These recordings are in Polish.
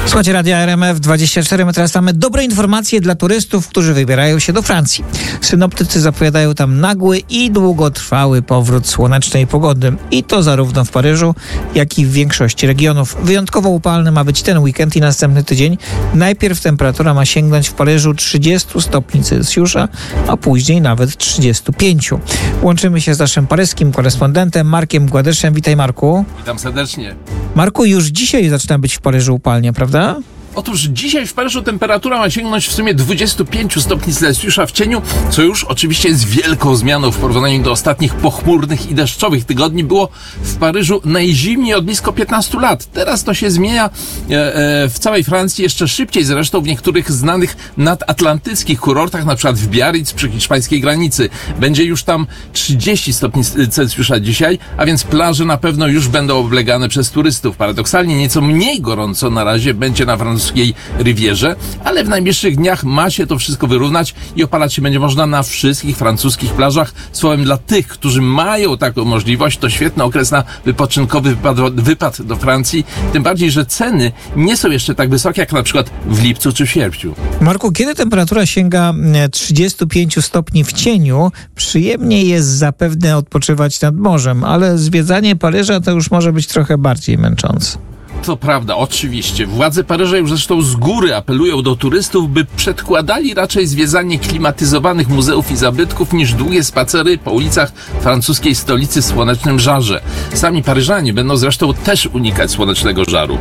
Słuchajcie Radia RMF24, my teraz mamy dobre informacje dla turystów, którzy wybierają się do Francji. Synoptycy zapowiadają tam nagły i długotrwały powrót słonecznej pogody. I to zarówno w Paryżu, jak i w większości regionów. Wyjątkowo upalny ma być ten weekend i następny tydzień. Najpierw temperatura ma sięgnąć w Paryżu 30 stopni Celsjusza, a później nawet 35. Łączymy się z naszym paryskim korespondentem Markiem Gładeszem. Witaj, Marku. Witam serdecznie. Marku, już dzisiaj zaczyna być w Paryżu upalnie, prawda? Otóż dzisiaj w Paryżu temperatura ma sięgnąć w sumie 25 stopni Celsjusza w cieniu, co już oczywiście jest wielką zmianą w porównaniu do ostatnich pochmurnych i deszczowych tygodni. Było w Paryżu najzimniej od blisko 15 lat. Teraz to się zmienia w całej Francji, jeszcze szybciej zresztą w niektórych znanych nadatlantyckich kurortach, na przykład w Biarritz przy hiszpańskiej granicy. Będzie już tam 30 stopni Celsjusza dzisiaj, a więc plaże na pewno już będą oblegane przez turystów. Paradoksalnie nieco mniej gorąco na razie będzie na francuskiej Rivierze, ale w najbliższych dniach ma się to wszystko wyrównać i opalać się będzie można na wszystkich francuskich plażach. Słowem, dla tych, którzy mają taką możliwość, to świetny okres na wypoczynkowy wypad do Francji, tym bardziej, że ceny nie są jeszcze tak wysokie jak na przykład w lipcu czy w sierpniu. Marku, kiedy temperatura sięga 35 stopni w cieniu, przyjemnie jest zapewne odpoczywać nad morzem, ale zwiedzanie Paryża to już może być trochę bardziej męczące. To prawda, oczywiście. Władze Paryża już zresztą z góry apelują do turystów, by przedkładali raczej zwiedzanie klimatyzowanych muzeów i zabytków niż długie spacery po ulicach francuskiej stolicy w słonecznym żarze. Sami Paryżanie będą zresztą też unikać słonecznego żaru.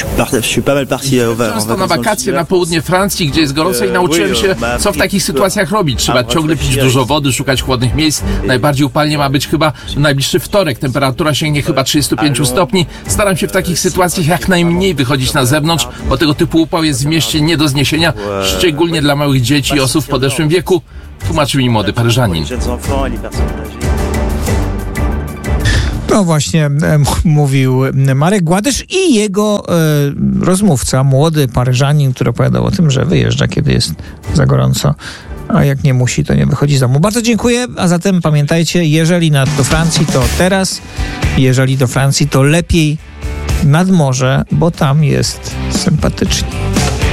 Często na wakacje na południe Francji, gdzie jest gorąco i nauczyłem się, co w takich sytuacjach robić. Trzeba ciągle pić dużo wody, szukać chłodnych miejsc. Najbardziej upalnie ma być chyba w najbliższy wtorek. Temperatura sięgnie chyba 35 stopni. Staram się w takich sytuacjach jak najmniej wychodzić na zewnątrz, bo tego typu upał jest w mieście nie do zniesienia, szczególnie dla małych dzieci i osób w podeszłym wieku, tłumaczył mi młody Paryżanin. No właśnie mówił Marek Gładesz i jego rozmówca, młody Paryżanin, który opowiadał o tym, że wyjeżdża, kiedy jest za gorąco, a jak nie musi, to nie wychodzi z domu. Bardzo dziękuję, a zatem pamiętajcie, jeżeli do Francji, to teraz, jeżeli do Francji, to lepiej nad morze, bo tam jest sympatycznie.